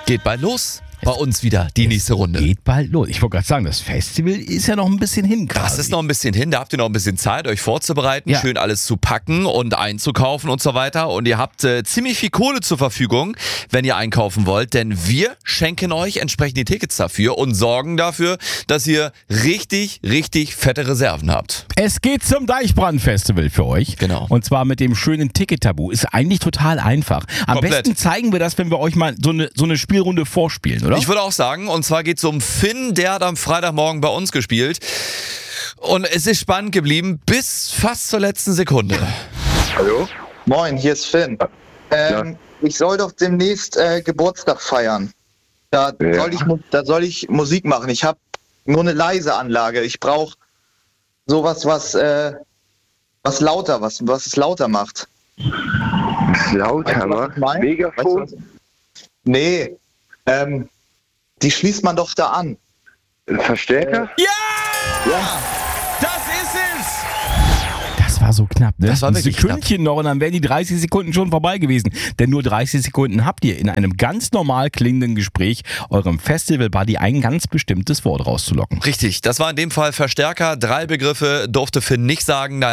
Geht bald los. Bei uns wieder die nächste Runde. Geht bald los. Ich wollte gerade sagen, das Festival ist ja noch ein bisschen hin quasi. Das ist noch ein bisschen hin, da habt ihr noch ein bisschen Zeit, euch vorzubereiten, Ja. schön alles zu packen und einzukaufen und so weiter. Und ihr habt ziemlich viel Kohle zur Verfügung, wenn ihr einkaufen wollt, denn wir schenken euch entsprechend die Tickets dafür und sorgen dafür, dass ihr richtig, richtig fette Reserven habt. Es geht zum Deichbrand-Festival für euch. Genau. Und zwar mit dem schönen Ticket-Tabu. Ist eigentlich total einfach. Am Komplett. besten zeigen wir das, wenn wir euch mal so eine Spielrunde vorspielen, oder? Ich würde auch sagen, und zwar geht es um Finn, der hat am Freitagmorgen bei uns gespielt. Und es ist spannend geblieben bis fast zur letzten Sekunde. Hallo? Moin, hier ist Finn. Ich soll doch demnächst Geburtstag feiern. Da soll ich Musik machen. Ich habe nur eine leise Anlage. Ich brauche sowas, was es lauter macht. Lauter, was ich meine? Megafon? Weißt du, nee, die schließt man doch da an. Ein Verstärker? Ja! Das ist es! Das war so knapp, ne? Das war ein wirklich Sekündchen noch und dann wären die 30 Sekunden schon vorbei gewesen. Denn nur 30 Sekunden habt ihr in einem ganz normal klingenden Gespräch eurem Festival-Buddy ein ganz bestimmtes Wort rauszulocken. Richtig, das war in dem Fall Verstärker. 3 Begriffe durfte Finn nicht sagen.